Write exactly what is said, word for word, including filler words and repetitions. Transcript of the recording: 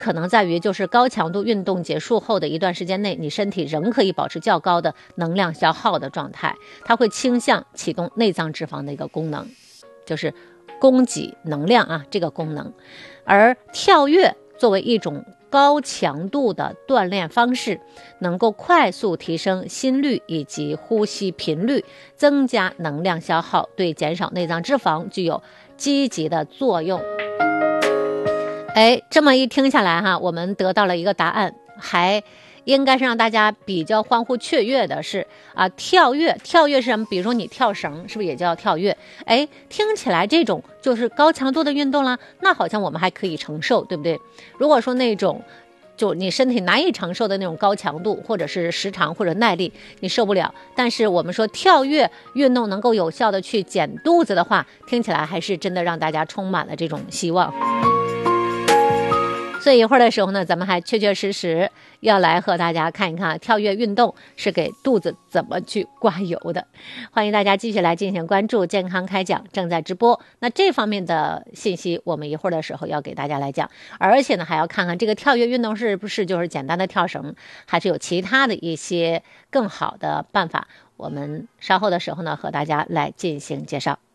可能在于就是高强度运动结束后的一段时间内，你身体仍可以保持较高的能量消耗的状态，它会倾向启动内脏脂肪的一个功能，就是供给能量啊这个功能。而跳跃作为一种高强度的锻炼方式，能够快速提升心率以及呼吸频率，增加能量消耗，对减少内脏脂肪具有积极的作用。哎，这么一听下来哈，我们得到了一个答案，还应该是让大家比较欢呼雀跃的是啊，跳跃，跳跃是什么？比如说你跳绳，是不是也叫跳跃？哎，听起来这种就是高强度的运动啦，那好像我们还可以承受，对不对？如果说那种就你身体难以承受的那种高强度，或者是时长或者耐力，你受不了。但是我们说跳跃运动能够有效的去减肚子的话，听起来还是真的让大家充满了这种希望。所以一会儿的时候呢，咱们还确确实实要来和大家看一看跳跃运动是给肚子怎么去刮油的。欢迎大家继续来进行关注，健康开讲正在直播。那这方面的信息我们一会儿的时候要给大家来讲，而且呢还要看看这个跳跃运动是不是就是简单的跳绳，还是有其他的一些更好的办法。我们稍后的时候呢和大家来进行介绍。